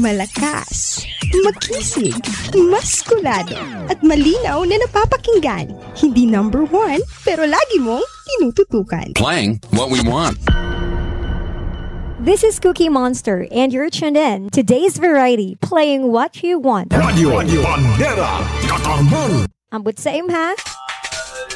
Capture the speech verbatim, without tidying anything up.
Malakas, makisig, maskulado, at malinaw na napapakinggan. Hindi number one, pero lagi mong tinututukan. Playing what we want. This is Cookie Monster, and you're tuned in to Today's Variety, playing what you want. Radio, Radio Bandera, Katarman. Ambot sa imha.